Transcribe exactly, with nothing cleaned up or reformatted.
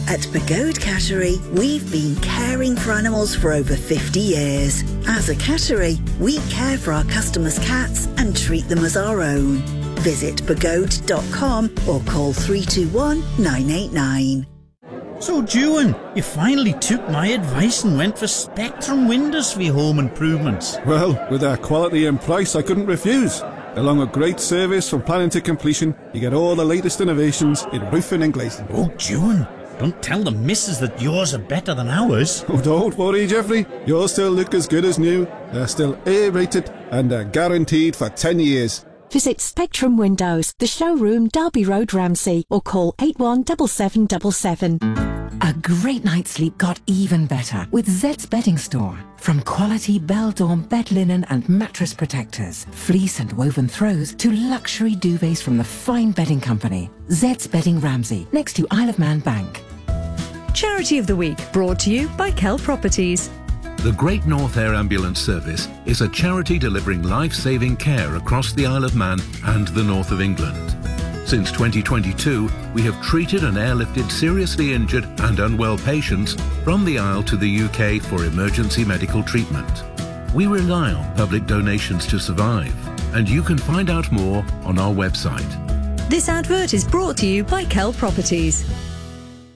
At Pagode Cattery, we've been caring for animals for over fifty years. As a cattery, we care for our customers' cats and treat them as our own. Visit pagode dot com or call three two one, nine eight nine. So, June, you finally took my advice and went for Spectrum Windows for your home improvements. Well, with their quality and price, I couldn't refuse. Along with great service from planning to completion, you get all the latest innovations in roofing and glazing. Oh, June, don't tell the missus that yours are better than ours. Oh, don't worry, Jeffrey. Yours still look as good as new. They're still A-rated and are guaranteed for ten years. Visit Spectrum Windows, the showroom, Derby Road, Ramsey, or call eight one seven seven seven seven. A great night's sleep got even better with Zed's Bedding Store. From quality Bell-Dorm bed linen and mattress protectors, fleece and woven throws, to luxury duvets from the fine bedding company. Zed's Bedding Ramsey, next to Isle of Man Bank. Charity of the Week, brought to you by Kell Properties. The Great North Air Ambulance Service is a charity delivering life-saving care across the Isle of Man and the north of England. Since twenty twenty-two, we have treated and airlifted seriously injured and unwell patients from the Isle to the U K for emergency medical treatment. We rely on public donations to survive, and you can find out more on our website. This advert is brought to you by Kell Properties.